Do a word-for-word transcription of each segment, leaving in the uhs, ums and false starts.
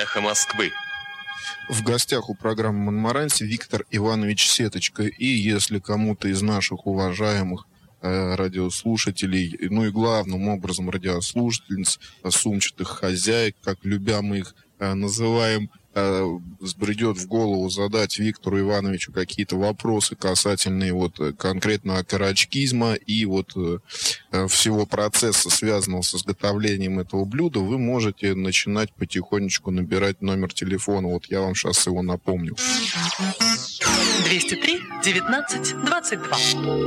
«Эхо Москвы». В гостях у программы «Монмаранси» Виктор Иванович Сеточка. И если кому-то из наших уважаемых э, радиослушателей, ну и главным образом радиослушательниц, сумчатых хозяек, как любя мы их э, называем, э, сбредет в голову задать Виктору Ивановичу какие-то вопросы касательные вот конкретно окорочкизма и вот э, всего процесса, связанного с изготовлением этого блюда, вы можете начинать потихонечку набирать номер телефона. Вот я вам сейчас его напомню. двести три девятнадцать двадцать два.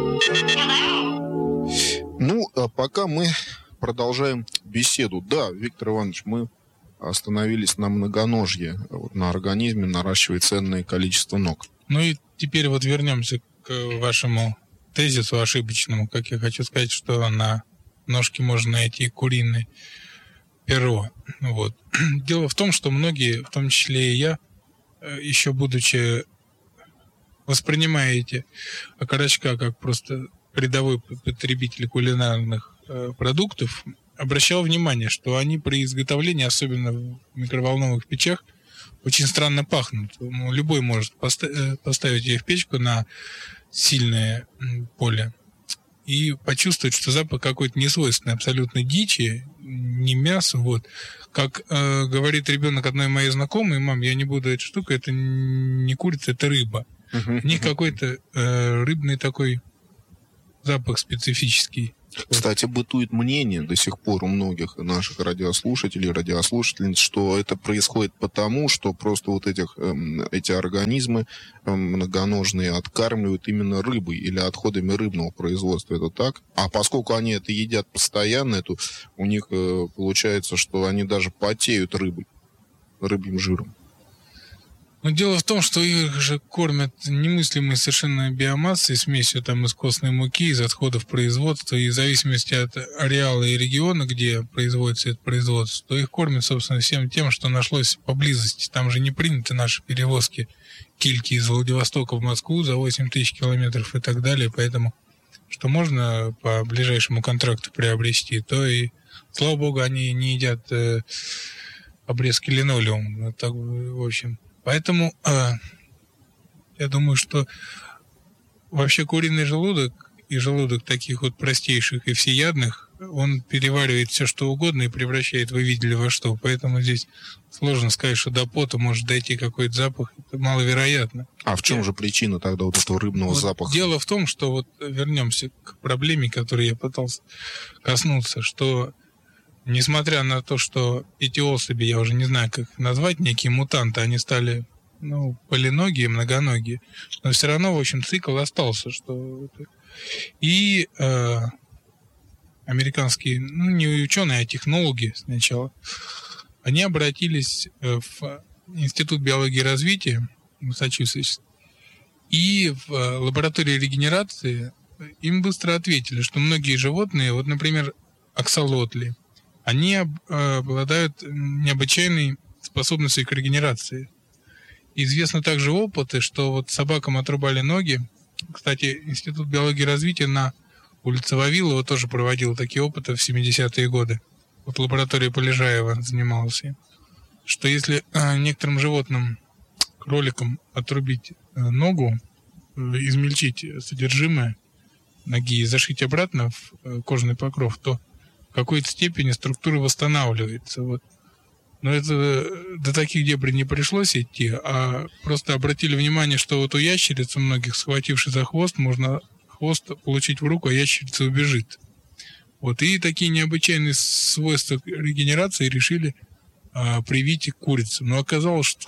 Ну, а пока мы продолжаем беседу. Да, Виктор Иванович, мы остановились на многоножье. Вот, на организме наращивает ценное количество ног. Ну и теперь вот вернемся к вашему тезису ошибочному. Как я хочу сказать, что на ножке можно найти куриное перо. Вот. Дело в том, что многие, в том числе и я, еще будучи воспринимая эти окорочка как просто рядовой потребитель кулинарных э, продуктов, обращал внимание, что они при изготовлении, особенно в микроволновых печах, очень странно пахнут. Ну, любой может поста- поставить ее в печку на сильное поле и почувствовать, что запах какой-то несвойственный абсолютно дичи, не мясо. Вот. Как э, говорит ребенок одной моей знакомой: мам, я не буду эту штуку, это не курица, это рыба. Uh-huh. У них какой-то э, рыбный такой запах специфический. Кстати, бытует мнение до сих пор у многих наших радиослушателей, радиослушательниц, что это происходит потому, что просто вот этих, э, эти организмы э, многоножные откармливают именно рыбой или отходами рыбного производства. Это так? А поскольку они это едят постоянно, это, у них э, получается, что они даже потеют рыбой, рыбьим жиром. Но дело в том, что их же кормят немыслимой совершенно биомассой, смесью там из костной муки, из отходов производства, и в зависимости от ареала и региона, где производится это производство, то их кормят, собственно, всем тем, что нашлось поблизости. Там же не приняты наши перевозки кильки из Владивостока в Москву за восемь тысяч километров и так далее, поэтому что можно по ближайшему контракту приобрести, то и, слава богу, они не едят э, обрезки линолеума. Так, в общем... Поэтому э, я думаю, что вообще куриный желудок и желудок таких вот простейших и всеядных, он переваривает все, что угодно и превращает, вы видели, во что. Поэтому здесь сложно сказать, что до пота может дойти какой-то запах. Это маловероятно. А в чем же причина тогда вот этого рыбного вот запаха? Дело в том, что вот вернемся к проблеме, которой я пытался коснуться, что несмотря на то, что эти особи, я уже не знаю, как их назвать, некие мутанты, они стали, ну, полиногие, многоногие, но все равно, в общем, цикл остался, что... И э, американские, ну, не ученые, а технологи сначала, они обратились в Институт биологии и развития Массачусетс, и в лаборатории регенерации им быстро ответили, что многие животные, вот, например, аксолотли, они обладают необычайной способностью к регенерации. Известны также опыты, что вот собакам отрубали ноги. Кстати, Институт биологии и развития на улице Вавилова тоже проводил такие опыты в семидесятые годы. Вот лаборатория Полежаева занималась им. Что если некоторым животным, кроликам, отрубить ногу, измельчить содержимое ноги и зашить обратно в кожный покров, то в какой-то степени структура восстанавливается. Вот. Но это до таких дебрей не пришлось идти, а просто обратили внимание, что вот у ящериц, у многих, схватившись за хвост, можно хвост получить в руку, а ящерица убежит. Вот. И такие необычайные свойства регенерации решили а, привить к курицам. Но оказалось, что...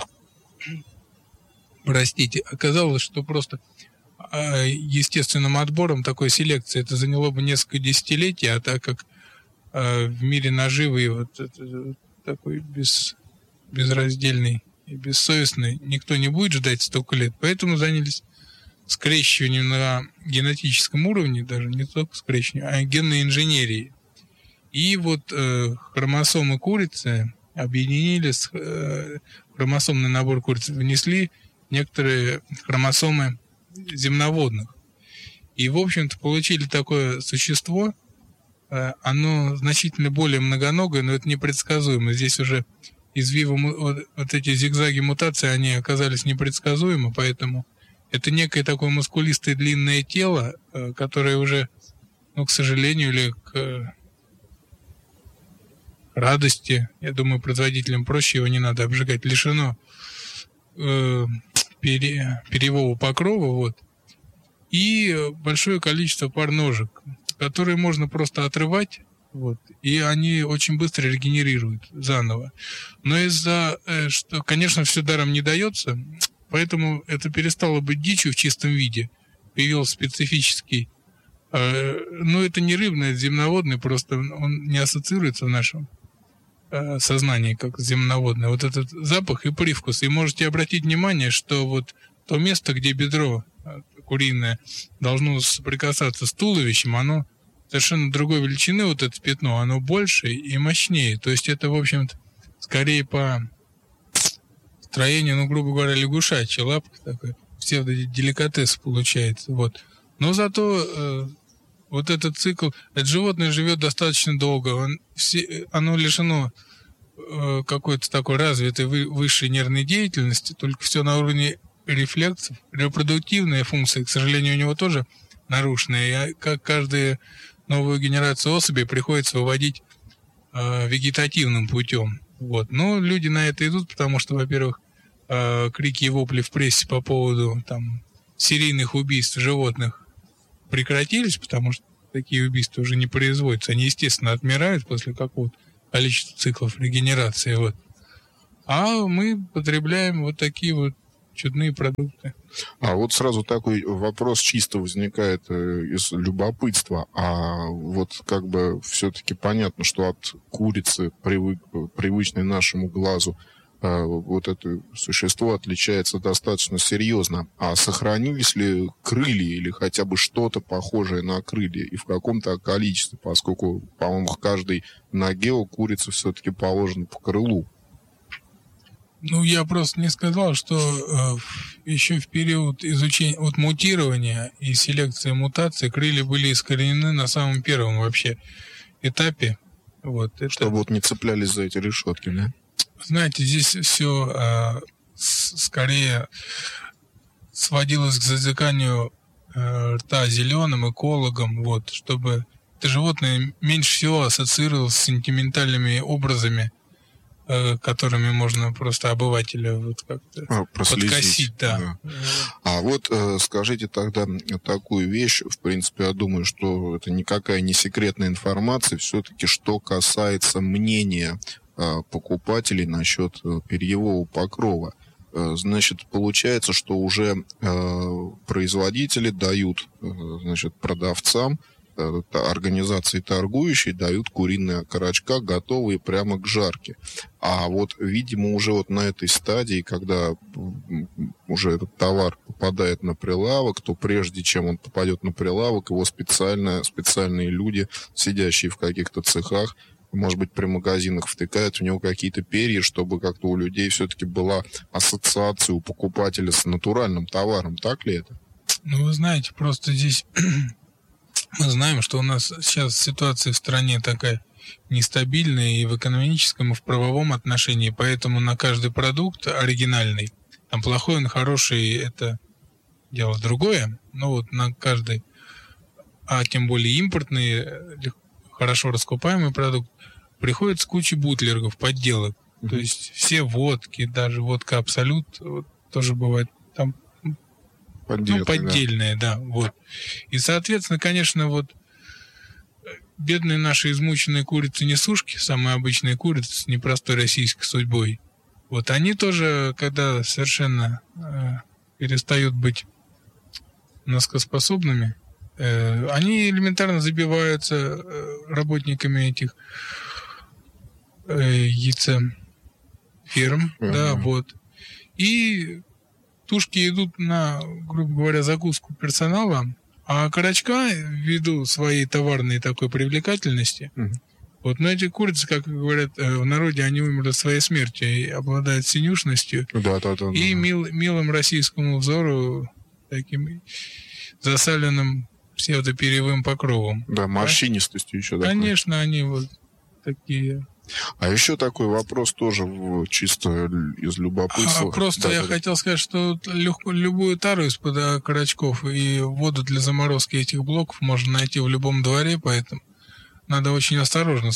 Простите, оказалось, что просто а, естественным отбором такой селекции это заняло бы несколько десятилетий, а так как в мире наживы вот это, такой без, безраздельный и бессовестный никто не будет ждать столько лет, поэтому занялись скрещиванием на генетическом уровне, даже не только скрещиванием, а генной инженерией. И вот э, хромосомы курицы объединили с э, хромосомный набор курицы, внесли некоторые хромосомы земноводных. И, в общем-то, получили такое существо. Оно значительно более многоногое, но это непредсказуемо. Здесь уже извивы, вот, вот эти зигзаги мутации, они оказались непредсказуемы, поэтому это некое такое мускулистое длинное тело, которое уже, ну, к сожалению, или к радости, я думаю, производителям проще, его не надо обжигать, лишено э, пере, перьевого покрова, вот, и большое количество пар ножек, которые можно просто отрывать, вот, и они очень быстро регенерируют заново. Но из-за, э, что, конечно, все даром не дается, поэтому это перестало быть дичью в чистом виде. Появился специфический, э, ну, это не рыбный, это земноводный, просто он не ассоциируется в нашем э, сознании как земноводный. Вот этот запах и привкус. И можете обратить внимание, что вот то место, где бедро э, куриное должно соприкасаться с туловищем, оно совершенно другой величины, вот это пятно, оно больше и мощнее. То есть это, в общем-то, скорее по строению, ну, грубо говоря, лягушачья лапка такой, псевдоделикатес получается. Вот. Но зато э, вот этот цикл, это животное живет достаточно долго, он, все, оно лишено э, какой-то такой развитой вы, высшей нервной деятельности, только все на уровне рефлексов. Репродуктивная функция, к сожалению, у него тоже нарушенная. И как каждую новую генерацию особей приходится выводить э, вегетативным путем. Вот. Но люди на это идут, потому что, во-первых, э, крики и вопли в прессе по поводу там, серийных убийств животных прекратились, потому что такие убийства уже не производятся. Они, естественно, отмирают после какого-то количества циклов регенерации. Вот. А мы потребляем вот такие вот чудные продукты. А вот сразу такой вопрос чисто возникает э, из любопытства. А вот как бы все-таки понятно, что от курицы, привык, привычной нашему глазу, э, вот это существо отличается достаточно серьезно. А сохранились ли крылья или хотя бы что-то похожее на крылья? И в каком-то количестве, поскольку, по-моему, к каждой ноге у курицы все-таки положено по крылу. Ну, я просто не сказал, что э, еще в период изучения, вот мутирования и селекции мутаций крылья были искоренены на самом первом вообще этапе. Вот, это... Чтобы вот не цеплялись за эти решетки, да? Знаете, здесь все э, с, скорее сводилось к зазыканию э, рта зеленым экологом, вот, чтобы это животное меньше всего ассоциировалось с сентиментальными образами, которыми можно просто обывателя вот как-то а, подкосить, да. да. А вот э, скажите тогда такую вещь, в принципе, я думаю, что это никакая не секретная информация, все-таки что касается мнения э, покупателей насчет э, перьевого покрова. Э, значит, получается, что уже э, производители дают, э, значит, продавцам, организации торгующие дают куриные окорочка, готовые прямо к жарке. А вот, видимо, уже вот на этой стадии, когда уже этот товар попадает на прилавок, то прежде чем он попадет на прилавок, его специально, специальные люди, сидящие в каких-то цехах, может быть, при магазинах, втыкают в него какие-то перья, чтобы как-то у людей все-таки была ассоциация у покупателя с натуральным товаром. Так ли это? Ну, вы знаете, просто здесь... Мы знаем, что у нас сейчас ситуация в стране такая нестабильная и в экономическом, и в правовом отношении, поэтому на каждый продукт оригинальный, там плохой, он хороший, это дело другое, но вот на каждый, а тем более импортный, хорошо раскупаемый продукт, приходится куча бутлергов, подделок. Mm-hmm. То есть все водки, даже водка Абсолют, вот, тоже бывает там Поддельные, ну, поддельные, да. да, вот. И, соответственно, конечно, вот бедные наши измученные курицы-несушки, самые обычные курицы с непростой российской судьбой, вот они тоже, когда совершенно э, перестают быть носкоспособными, э, они элементарно забиваются э, работниками этих э, яйцеферм, mm-hmm. да, вот. И тушки идут на, грубо говоря, закуску персонала, а окорочка, ввиду своей товарной такой привлекательности, mm-hmm. вот, но эти курицы, как говорят в народе, они умерли своей смертью и обладают синюшностью да, да, да, и да. Мил, милым российскому взору таким засаленным псевдоперьевым покровом. Да, морщинистостью да? еще. Конечно, такой. Они вот такие А еще такой вопрос тоже чисто из любопытства. А, просто да, я да. хотел сказать, что легко, любую тару из-под окорочков и воду для заморозки этих блоков можно найти в любом дворе, поэтому надо очень осторожно.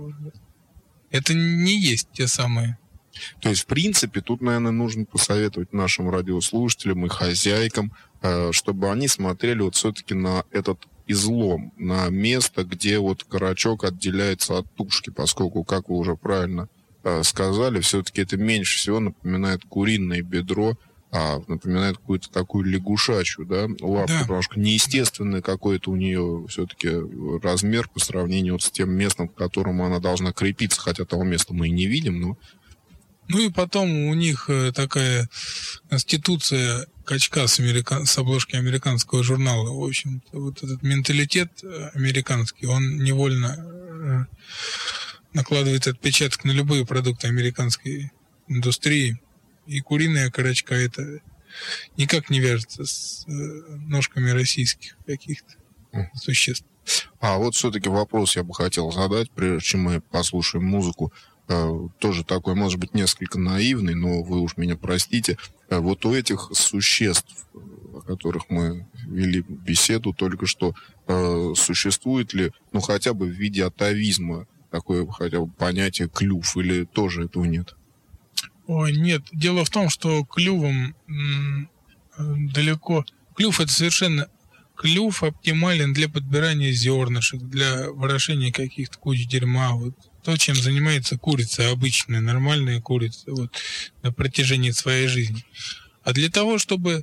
Это не есть те самые. То есть, в принципе, тут, наверное, нужно посоветовать нашим радиослушателям и хозяйкам, чтобы они смотрели вот все-таки на этот излом, на место, где вот карачок отделяется от тушки, поскольку, как вы уже правильно э, сказали, все-таки это меньше всего напоминает куриное бедро, а напоминает какую-то такую лягушачью, да, лапку, да. Потому что неестественный какой-то у нее все-таки размер по сравнению вот с тем местом, к которому она должна крепиться, хотя того места мы и не видим, но... Ну и потом у них такая конституция качка с, американ... с обложки американского журнала. В общем, вот этот менталитет американский, он невольно накладывает отпечаток на любые продукты американской индустрии. И куриная окорочка это никак не вяжется с ножками российских каких-то существ. А вот все-таки вопрос я бы хотел задать, прежде чем мы послушаем музыку. Тоже такой, может быть, несколько наивный, но вы уж меня простите. Вот у этих существ, о которых мы вели беседу только что, существует ли, ну, хотя бы в виде атовизма такое хотя бы понятие клюв, или тоже этого нет? Ой, нет. Дело в том, что клювом м- далеко... Клюв — это совершенно... Клюв оптимален для подбирания зернышек, для ворошения каких-то куч дерьма, вот. То, чем занимается курица, обычная, нормальная курица, вот, на протяжении своей жизни. А для того, чтобы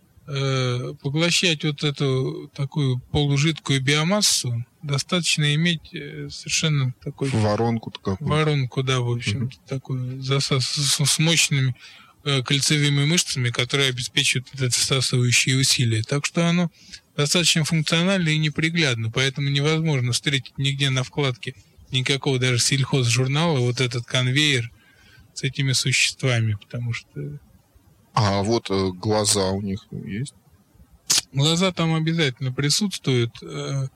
э, поглощать вот эту такую полужидкую биомассу, достаточно иметь э, совершенно такой... Воронку-то какую-то. Воронку, да, в общем, mm-hmm. такую засос, с, с мощными э, кольцевыми мышцами, которые обеспечивают это всасывающие усилия. Так что оно достаточно функционально и неприглядно, поэтому невозможно встретить нигде на вкладке никакого даже сельхозжурнала вот этот конвейер с этими существами, потому что... А вот э, глаза у них есть? Глаза там обязательно присутствуют. В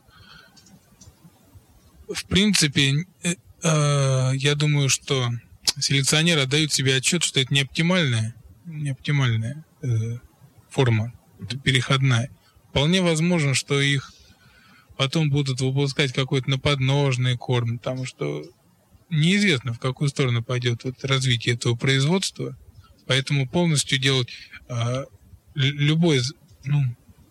принципе, я думаю, что селекционеры отдают себе отчет, что это не оптимальная, не оптимальная форма, это переходная. Вполне возможно, что их потом будут выпускать какой-то наподножный корм, потому что неизвестно, в какую сторону пойдет вот развитие этого производства, поэтому полностью делать а, любой, ну,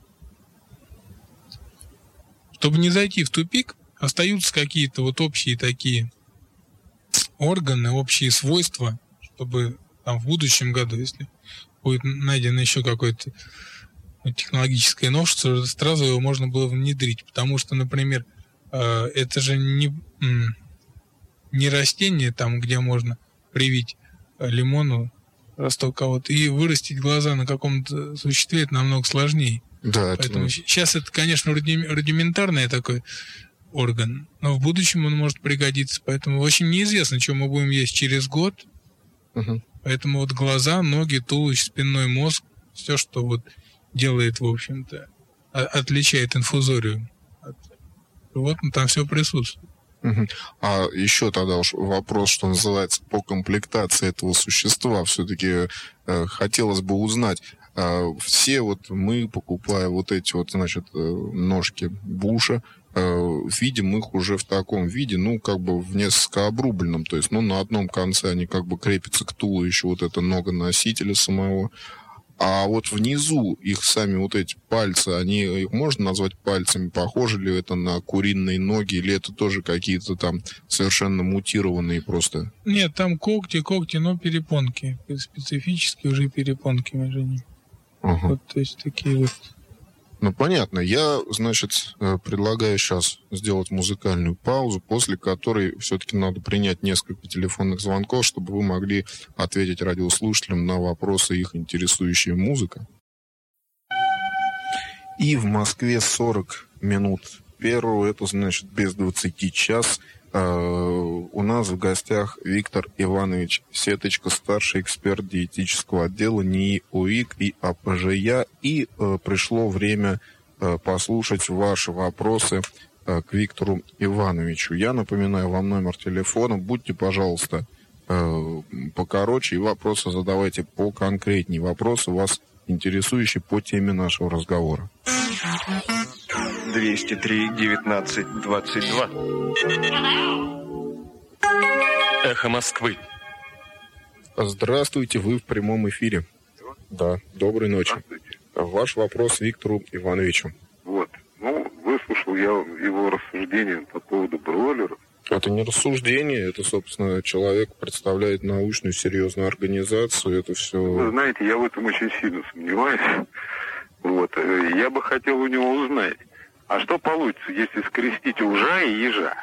чтобы не зайти в тупик, остаются какие-то вот общие такие органы, общие свойства, чтобы там в будущем году, если будет найдено еще какой-то технологическое новшество, сразу его можно было внедрить, потому что, например, это же не, не растение, там, где можно привить лимону росток кого-то и вырастить глаза на каком-то существе, это намного сложнее. Да, поэтому это... сейчас это, конечно, рудиментарный такой орган, но в будущем он может пригодиться, поэтому очень неизвестно, что мы будем есть через год. Угу. Поэтому вот глаза, ноги, туловище, спинной мозг, все, что вот делает, в общем-то, отличает инфузориум. Вот там все присутствует. Угу. А еще тогда уж вопрос, что называется, по комплектации этого существа. Все-таки э, хотелось бы узнать, э, все вот мы, покупая вот эти вот, значит, э, ножки буша, э, видим их уже в таком виде, ну, как бы в несколько обрубленном. То есть, ну, на одном конце они как бы крепятся к туловищу, вот это нога носителя самого. А вот внизу их сами вот эти пальцы, они, их можно назвать пальцами? Похоже ли это на куриные ноги, или это тоже какие-то там совершенно мутированные просто? Нет, там когти, когти, но перепонки. Специфические уже перепонки между ними. Ага. Вот, то есть такие вот. Ну, понятно. Я, значит, предлагаю сейчас сделать музыкальную паузу, после которой все-таки надо принять несколько телефонных звонков, чтобы вы могли ответить радиослушателям на вопросы, их интересующие музыка. И в Москве сорок минут первого, это значит без двадцати час. У нас в гостях Виктор Иванович Сеточка, старший эксперт диетического отдела НИИ УИК и АПЖЯ. И э, пришло время э, послушать ваши вопросы к Виктору Ивановичу. Я напоминаю вам номер телефона. Будьте, пожалуйста, покороче и вопросы задавайте поконкретней. Вопросы вас интересующие по теме нашего разговора. двести три девятнадцать двадцать два. Эхо Москвы. Здравствуйте, вы в прямом эфире. Да, доброй ночи. Ваш вопрос Виктору Ивановичу. Вот. Ну, выслушал я его рассуждения по поводу бройлеров. Это не рассуждение, это, собственно, человек представляет научную серьезную организацию, это все... Вы знаете, я в этом очень сильно сомневаюсь. Вот. Я бы хотел у него узнать, а что получится, если скрестить ужа и ежа?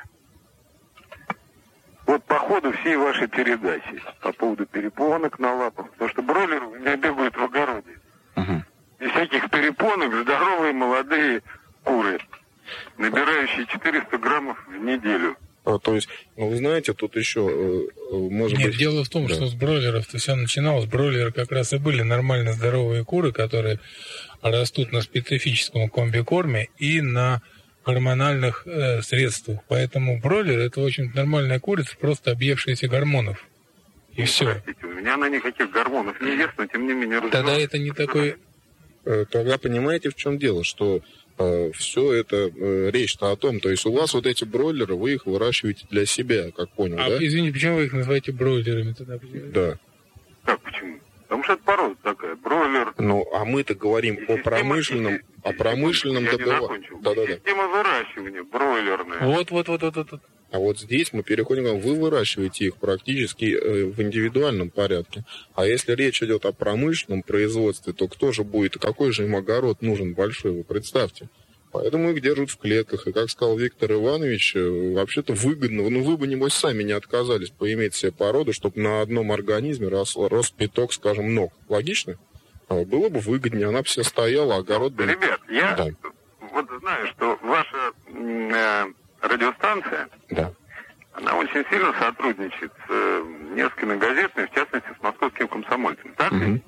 Вот по ходу всей вашей передачи по поводу перепонок на лапах, потому что бройлеры у меня бегают в огороде. Угу. Без всяких перепонок здоровые молодые куры, набирающие четыреста граммов в неделю. А, то есть, ну, вы знаете, тут еще, может Нет, быть... дело в том, да. что с бройлеров-то все начиналось. Бройлеры как раз и были нормально здоровые куры, которые растут на специфическом комбикорме и на гормональных э, средствах. Поэтому бройлер — это очень нормальная курица, просто объевшаяся гормонов. И все. Простите, у меня она никаких гормонов не ест, но тем не менее... Тогда это не такой... Тогда понимаете, в чем дело, что э, все это, э, речь-то о том, то есть у вас вот эти бройлеры, вы их выращиваете для себя, как понял, а, да? Извините, почему вы их называете бройлерами тогда? Да. Как, почему? Потому что это порода такая, бройлер. Ну, а мы-то говорим и о система, промышленном, и, о промышленном добывании. Да-да-да. Система выращивания бройлерная. Вот-вот-вот-вот-вот. А вот здесь мы переходим, вы выращиваете их практически э, в индивидуальном порядке. А если речь идет о промышленном производстве, то кто же будет, какой же им огород нужен большой, вы представьте. Поэтому их держат в клетках. И, как сказал Виктор Иванович, э, вообще-то выгодно, ну вы бы, небось, сами не отказались поиметь себе породу, чтобы на одном организме рос, рос пяток, скажем, ног. Логично? А было бы выгоднее, она бы все стояла, огород бы... Ребят, я да. вот знаю, что ваша... Э, радиостанция, да. она очень сильно сотрудничает с э, несколькими газетами, в частности, с московским комсомольцем, так? Угу.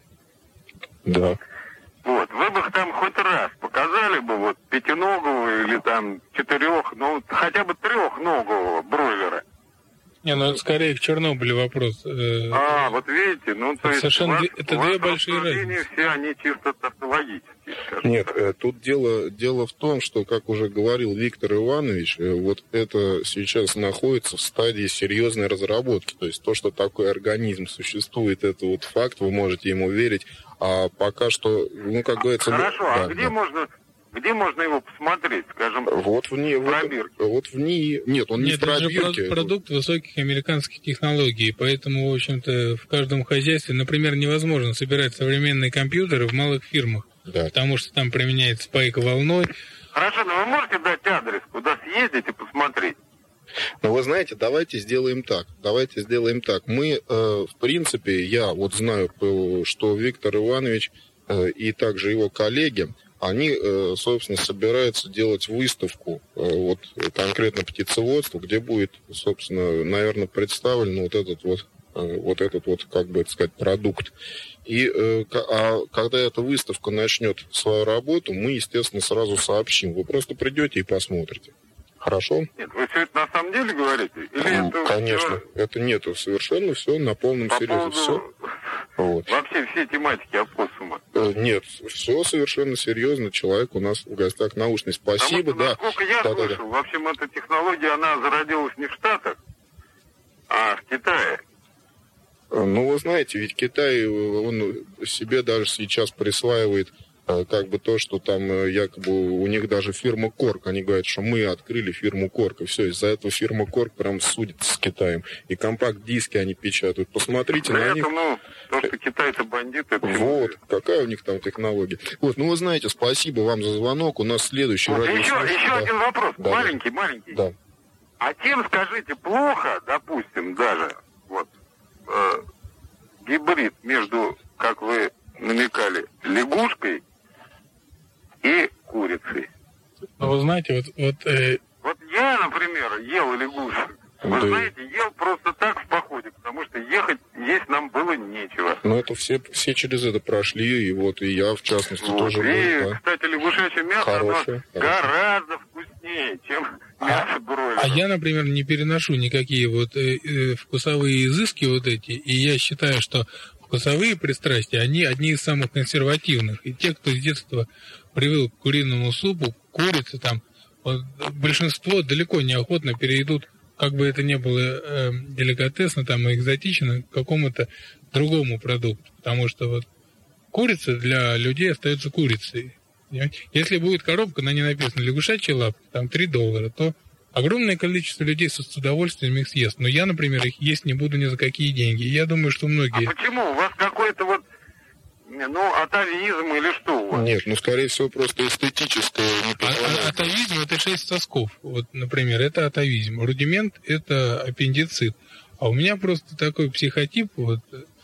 Да. Вот, вы бы там хоть раз показали бы вот пятиногого или там четырех, ну, хотя бы трехногого бройлера. Не, ну это скорее к Чернобылю вопрос. А, вот видите, ну, то есть совершенно вас, это две большие разницы. Все они чисто тавтологические. Нет, так. Тут дело, дело в том, что, как уже говорил Виктор Иванович, вот это сейчас находится в стадии серьезной разработки. То есть то, что такой организм существует, это вот факт, вы можете ему верить. А пока что, ну, как говорится... Хорошо, да, а где да. можно... Где можно его посмотреть, скажем, вот в ней, в пробирке? Вот, вот в ней... Нет, он Нет, не в пробирке. Это же продукт высоких американских технологий, поэтому, в общем-то, в каждом хозяйстве, например, невозможно собирать современные компьютеры в малых фирмах, да. потому что там применяется спайка волной. Хорошо, но вы можете дать адрес, куда съездить и посмотреть? Ну, вы знаете, давайте сделаем так. Давайте сделаем так. Мы, э, в принципе, я вот знаю, что Виктор Иванович э, и также его коллеги, они, собственно, собираются делать выставку вот, конкретно птицеводства, где будет, собственно, наверное, представлен вот этот вот, вот этот вот, как бы это сказать, продукт. И а когда эта выставка начнет свою работу, мы, естественно, сразу сообщим. Вы просто придете и посмотрите. Хорошо? Нет, вы все это на самом деле говорите? Или ну, это конечно, все... это нет, совершенно все на полном По серьезе. Поводу... Все. Вот. Вообще все тематики опоссума. Нет, все совершенно серьезно. Человек у нас в гостях научный. Спасибо, Потому что, да. насколько я да, слышал, да, да. в общем, эта технология, она зародилась не в Штатах, а в Китае. Ну, вы знаете, ведь Китай, он себе даже сейчас присваивает как бы то, что там якобы у них даже фирма Корк, они говорят, что мы открыли фирму Корк, и все, из-за этого фирма Корк прям судится с Китаем. И компакт-диски они печатают. Посмотрите да на это, них. Ну, то, что Китай-то бандиты. Это вот, какая у них там технология. Вот, ну вы знаете, спасибо вам за звонок. У нас следующий вот радиослушатель. Еще, еще да. один вопрос, да, маленький, да. маленький. Да. А тем, скажите, плохо, допустим, даже вот э, гибрид между, как вы намекали, лягушкой и курицей. Ну, вы знаете, вот... Вот, э... вот я, например, ел лягушек. Вы да. знаете, ел просто так в походе, потому что ехать, есть нам было нечего. Ну, это все, все через это прошли, и вот и я, в частности, вот. тоже И, был, да. кстати, лягушачье мясо, хорошее, оно хорошее. Гораздо вкуснее. вкуснее, чем мясо бройлера. А я, например, не переношу никакие вот э, э, вкусовые изыски вот эти, и я считаю, что вкусовые пристрастия, они одни из самых консервативных. И те, кто с детства привык к куриному супу, курице там, вот, большинство далеко неохотно перейдут, как бы это ни было э, деликатесно там, и экзотично, к какому-то другому продукту. Потому что вот курица для людей остается курицей. Если будет коробка, на ней написано лягушачья лапка, там три доллара, то огромное количество людей с удовольствием их съест. Но я, например, их есть не буду ни за какие деньги. Я думаю, что многие... А почему? У вас какой-то вот, ну, атовизм или что у вас? Нет, ну, скорее всего, просто эстетическое не позволяет. А, а, атовизм — это шесть сосков. Вот, например, это атовизм. Рудимент — это аппендицит. А у меня просто такой психотип, вот,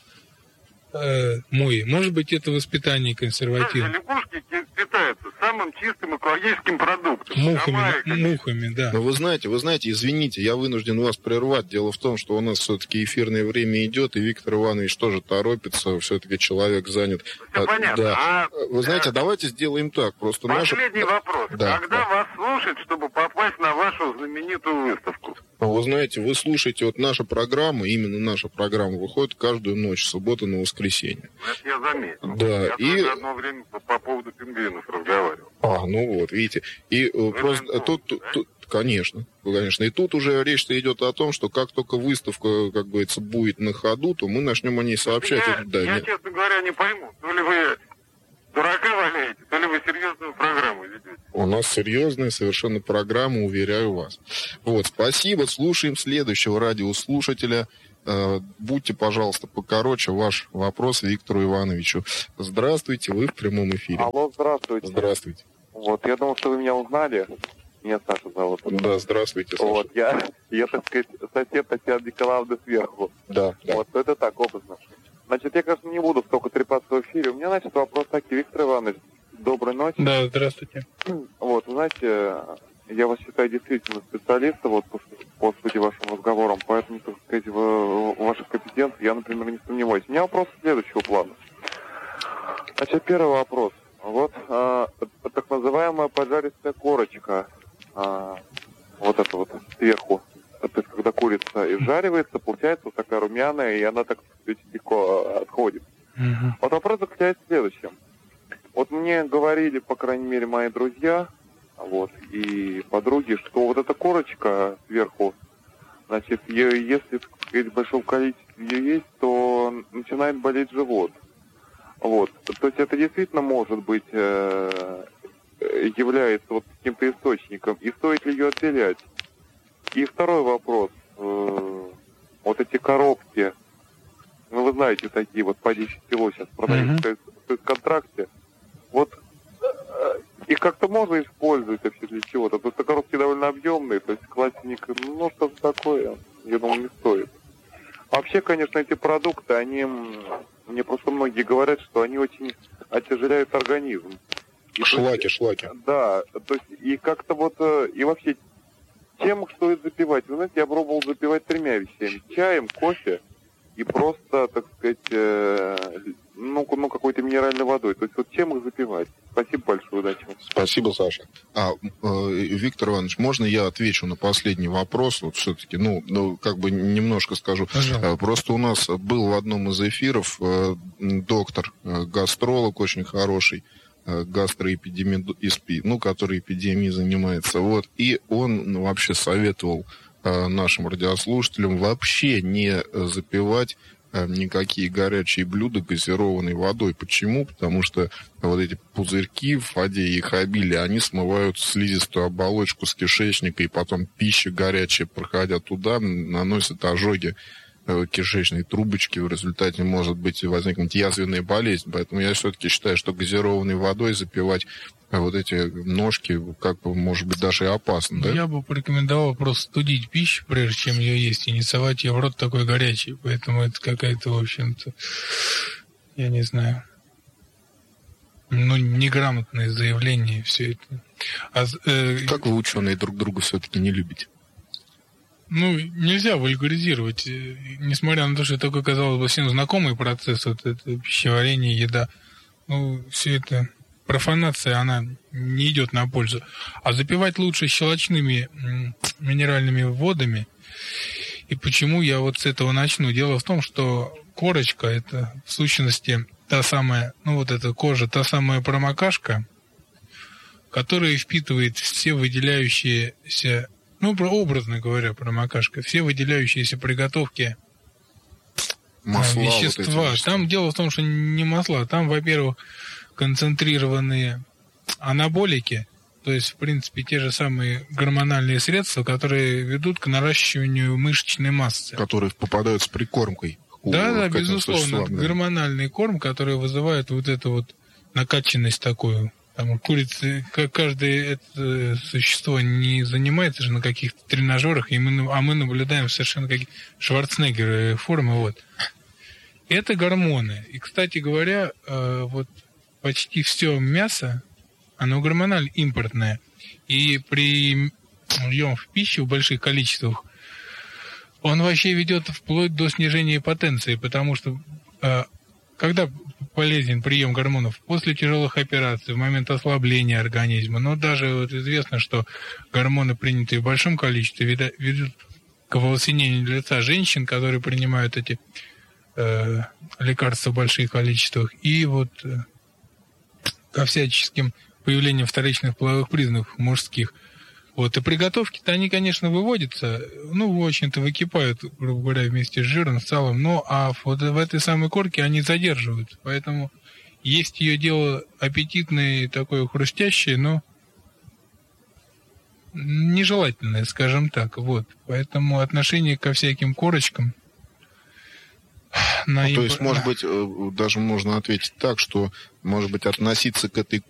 э, мой. Может быть, это воспитание консервативное. Лягушки питаются самым чистым экологическим продуктом. Мухами, мухами, да. Но вы знаете, вы знаете, извините, я вынужден вас прервать. Дело в том, что у нас все-таки эфирное время идет, и Виктор Иванович тоже торопится, все-таки человек занят. Все а, понятно. Да. А, вы знаете, а давайте сделаем так. Просто последний наша... вопрос. Да, Когда да. вас слушать, чтобы попасть на вашу знаменитую выставку? Вы знаете, вы слушаете, вот наша программа, именно наша программа выходит каждую ночь, субботу на воскресенье. Это я заметил. Да, я и... одно время по, по поводу пингвинов разговаривал. А, ну вот, видите. И Вы просто тут, тут, да? тут, конечно, конечно. И тут уже речь-то идет о том, что как только выставка, как говорится, будет на ходу, то мы начнем о ней сообщать. Я, Это, да, я нет. честно говоря, не пойму, то ли вы дурака валяете, то ли вы серьезную программу ведете. У нас серьезная совершенно программа, уверяю вас. Вот, спасибо. Слушаем следующего радиослушателя. Будьте, пожалуйста, покороче ваш вопрос Виктору Ивановичу. Здравствуйте, вы в прямом эфире. Алло, здравствуйте. Здравствуйте. Вот, я думал, что вы меня узнали. Меня Саша зовут. Да, здравствуйте, Саша. Вот, я, я, так сказать, сосед Татьяны Николаевны сверху. Да, да. Вот, это так, образно. Значит, я, кажется, не буду столько трепаться в эфире. У меня, значит, вопрос такой. Виктор Иванович, доброй ночи. Да, здравствуйте. Вот, знаете, я вас считаю действительно специалистом, вот, по, по сути, вашим разговорам, поэтому, так сказать, в, в ваших компетенциях я, например, не сомневаюсь. У меня вопрос следующего плана. Значит, первый вопрос. Вот, а, так называемая поджаристая корочка, а, вот это вот сверху, то есть, когда курица изжаривается, получается вот такая румяная, и она, так сказать, легко отходит. Угу. Вот вопрос заключается в следующем. Вот мне говорили, по крайней мере, мои друзья, вот, и подруги, что вот эта корочка сверху, значит, ее, если, так сказать, в большом количестве ее есть, то начинает болеть живот. Вот. То есть это действительно может быть, э, является вот каким-то источником. И стоит ли ее отделять? И второй вопрос. Э, вот эти коробки, ну вы знаете, такие вот по десять кило сейчас продаются mm-hmm. в контракте. Вот э, их как-то можно использовать вообще для чего-то. Потому что коробки довольно объемные, то есть классник, ну что-то такое, я думаю, не стоит. Вообще, конечно, эти продукты, они, мне просто многие говорят, что они очень отяжеляют организм. И шлаки, есть, шлаки. Да, то есть и как-то вот, и вообще, чем стоит запивать? Вы знаете, я пробовал запивать тремя вещами. Чаем, кофе и просто, так сказать, э, ну, ну, какой-то минеральной водой. То есть вот чем их запивать? Спасибо большое, удачи. Спасибо, Саша. А, э, Виктор Иванович, можно я отвечу на последний вопрос? Вот все-таки, ну, ну, как бы немножко скажу. Пожалуйста. Просто у нас был в одном из эфиров э, доктор, э, гастролог очень хороший, э, гастроэпидемиолог, ну, который эпидемией занимается. Вот, и он ну, вообще советовал э, нашим радиослушателям вообще не запивать никакие горячие блюда газированной водой. Почему? Потому что вот эти пузырьки в воде и их обилие, они смывают слизистую оболочку с кишечника, и потом пища горячая, проходя туда, наносит ожоги кишечной трубочки, в результате может быть возникнуть язвенная болезнь. Поэтому я все-таки считаю, что газированной водой запивать вот эти ножки, как бы, может быть, даже и опасно, да? Я бы порекомендовал просто студить пищу, прежде чем ее есть, и не совать ее в рот такой горячий. Поэтому это какая-то, в общем-то, я не знаю, ну, неграмотное заявление, все это. А, э, как вы, ученые, друг друга все-таки не любите? Ну, нельзя вульгаризировать, несмотря на то, что это такой, казалось бы, всем знакомый процесс, вот это пищеварение, еда. Ну, все это профанация, она не идет на пользу. А запивать лучше щелочными минеральными водами. И почему я вот с этого начну? Дело в том, что корочка — это в сущности та самая, ну вот эта кожа, та самая промокашка, которая впитывает все выделяющиеся, ну, образно говоря, промокашка, все выделяющиеся приготовки масла, вещества. Вот там дело в том, что не масла, там, во-первых, концентрированные анаболики, то есть, в принципе, те же самые гормональные средства, которые ведут к наращиванию мышечной массы. Которые попадают с прикормкой. Да, да, безусловно. Да. Гормональный корм, который вызывает вот эту вот накачанность такую. Там курицы, как каждое это существо не занимается же на каких-то тренажерах, и мы, а мы наблюдаем совершенно как Шварценеггер формы. Вот. Это гормоны. И, кстати говоря, вот почти все мясо, оно гормонально импортное. И при приеме в пищу в больших количествах он вообще ведет вплоть до снижения потенции, потому что э, когда полезен прием гормонов? После тяжелых операций, в момент ослабления организма. Но даже вот известно, что гормоны, принятые в большом количестве, ведут к волосинению лица женщин, которые принимают эти э, лекарства в больших количествах, и вот э, ко всяческим появлением вторичных половых признаков мужских. Вот, и приготовки-то они, конечно, выводятся, ну, в общем-то, выкипают, грубо говоря, вместе с жиром, с салом, но а вот в этой самой корке они задерживаются. Поэтому есть ее дело аппетитное, такое хрустящее, но нежелательное, скажем так. Вот. Поэтому отношение ко всяким корочкам... Ну, то есть, может быть, даже можно ответить так, что, может быть, относиться к этой